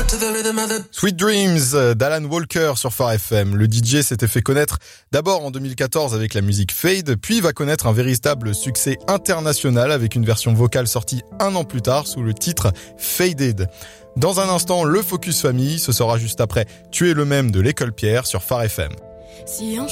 Sweet Dreams d'Alan Walker sur Phare FM. Le DJ s'était fait connaître d'abord en 2014 avec la musique Fade, puis va connaître un véritable succès international avec une version vocale sortie 1 an plus tard sous le titre Faded. Dans un instant, le Focus Famille, ce sera juste après Tu es le même de l'École Pierre sur Phare FM.